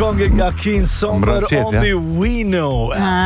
këngë nga King Somber, Only We Know.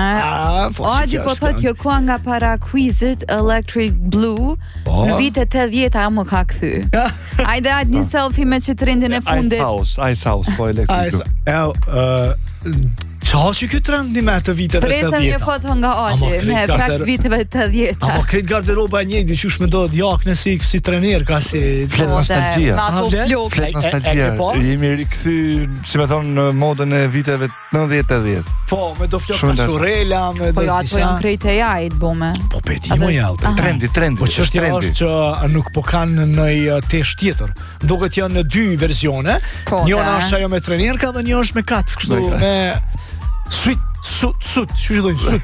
Adi po thot kjo kënga para quizit Electric Blue në vitet 80 ajo më ka kthy. Ajde atë një selfie me që trendin e fundit. Ice House, po Electric Blue. Qa që këtë trend një me të viteve të 80? Presëm një foto nga Adi, me prakt viteve të 80. Ama kretë garderoba e njëjtë, qysh me do të jakne si trener, ka si... Flet nostalgjia. Flet nostalgjia. Jemi rikëthy, si me thonë, në modën e viteve 90-80. Po, me do flok pasurela, me do... Po jo, ato janë krejt e jajt, bome. Po peti më jelë. Trendi. Po çështja është që nuk po kanë në tesh tjetër. Duket janë në 2 versione. Njëra është ajo me trenerka dhe një është me kac, kështu me... Sut, që që dojnë?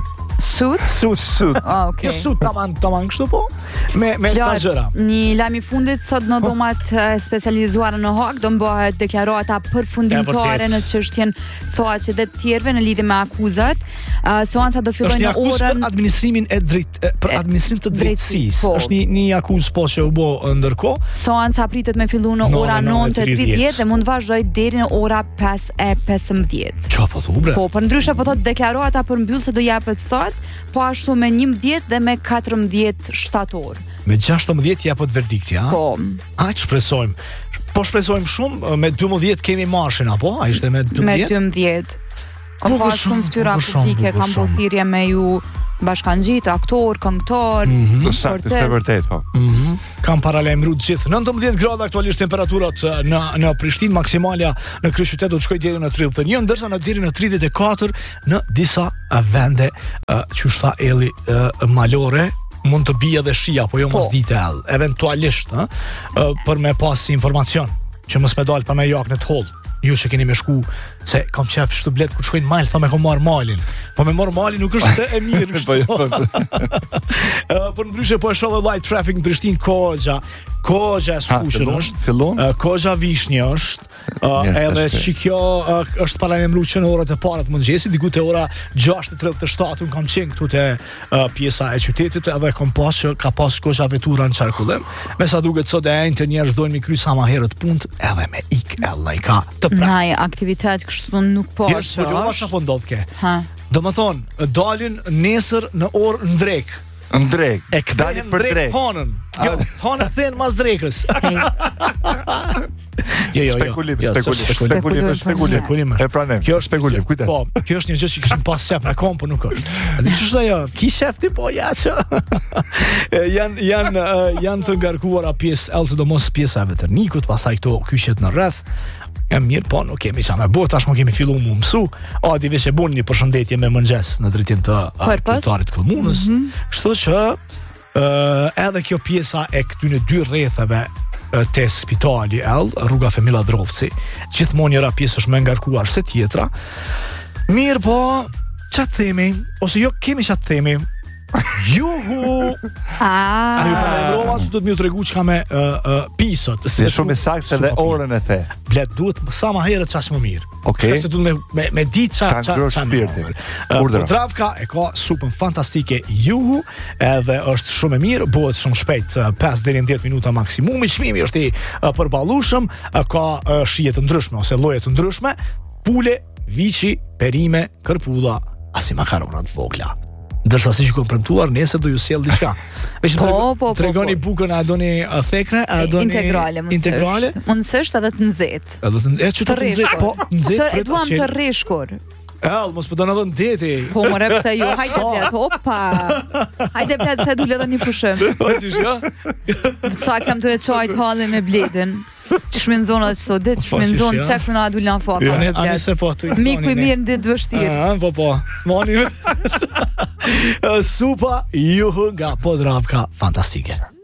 Sut. Okay. Jo sut, taman kështu po? Me ca gjëra. Një lajm I fundit sot në domat specializuara në Hag do mbëhet deklarata përfundimtare në çështjen thoaqe dhe të tjerëve në lidhje me akuzat. Seanca do fillojë në orën për administrimin e për administrim të drejtësisë. Është një akuzë po që u bë ndërkohë. Seanca pritet me fillu në ora 9:30 dhe mund të vazhdojë deri në ora 5:15. Çfarë po thonë? Po, përndryshe po thotë deklarata përmbyllse do japet sot, po ashtu me 11 dhe me 14 shtator. Me 16 japet verdikti, ha? Po. Shpresojmë. Po shpresojmë shumë, me 12 kemi marshin, apo? A ishte me 12? Me 12. Kam pas shumë fytyra publike, kam po thirrje me ju bashkangjit, aktor, këngëtar, saktë, është vërtet, po. Kam paralajmëruar gjithë. 19 grada aktualisht temperaturat në Prishtinë, maksimalja në kryeqytet do të shkojë deri në 31, ndërsa në deri në 34 në disa vende që shta elli malore. Mund të bie edhe shi apo jo mos dite ell, eventualisht, për me pas informacion që mos me dal pa me jak në të holl. Ju që keni me shku, se kam qef shtublet kur shkojnë mal, tha me kom marr malin. Po me marr malin nuk është e mirë. Por ndryshe po e shoh edhe light traffic në Prishtinë, Kogja e skuqur është. Kogja Vishnjë është. Edhe që kjo është paralajmëruar që në orët e para të mëngjesit, diku te ora 6:37 kam qenë këtu te pjesa e qytetit, edhe kam pas që ka pas Kogja vetura në qarkullim. Me sa duket sot e njëjtë njerëz dojnë mi kry sa më herët punë, edhe me ka të Naj, aktivitet kështu nuk po është. Jo, po ndodh ke. Do më thonë, dalin nesër në orë ndrek. E dalin për drek. Hanën. Jo, hanën thënë mas drekës. Spekulim. E pranem. Kjo është spekulim, kujdes. Po, kjo është një gjë që kishim pas shef në kom, po nuk është. Dhe ç'është ajo? Ki shef ti po ja që. Janë të ngarkuara pjesë, sidomos pjesa e veternikut, pastaj këto kyçet në rreth. E mirë, po nuk kemi qa me bërë, tash më kemi fillu mu mësu. Adi veç e bun një përshëndetje me mëngjes në drejtim të qytetarit komunës. Kështu që edhe kjo pjesa e këtyne 2 rrethave te spitali rruga Femila Drovci, gjithmonë njëra pjesë është më ngarkuar se tjetra. Mirë, po ç'a themi, ose jo kemi ç'a themi. Juhu! Ajo Roma që do të më tregu çka me pisot. Si shumë saktë dhe orën e the. Blet duhet sa më herët çast më mirë. Okej. Se duhet me ditë ç'a. Podravka e ka supën fantastike Juhu, edhe është shumë e mirë, bëhet shumë shpejt, 5 deri në 10 minuta maksimumi. Çmimi është I përballueshëm, ka shije të ndryshme ose lloje të ndryshme, pule, viçi, perime, kërpulla, as I makarona të vogla. Ndërsa si që kom premtuar, nesër do ju sjell diçka. Po. Tregoni bukën, a doni thekre, a doni integrale? Mundësisht edhe të nxehtë. Edhe çu të nxehtë, po, nxehtë. E duam të rreshkur. Mos po do na vën deti. Po more pse ju, hajde blet, hopa. Hajde blet se dule edhe një pushim. Po si jo? Sa kam të çojt hallin me bledin. Shmenzonat çdo ditë, shmenzon çak në adulan foto. Miku I mirë në ditë vështirë. Po. Moni. Supa Juhu nga Podravka fantastike.